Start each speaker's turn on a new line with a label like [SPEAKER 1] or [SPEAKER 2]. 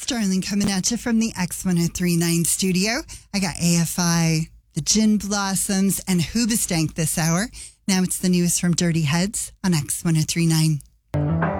[SPEAKER 1] Darling coming at you from the X1039 studio. I got AFI, the Gin Blossoms, and Hoobastank this hour. Now it's the news from Dirty Heads on X1039.